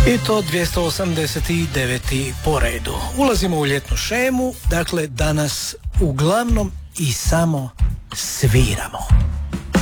I to 289. po redu. Ulazimo u ljetnu šemu, dakle danas uglavnom i samo sviramo.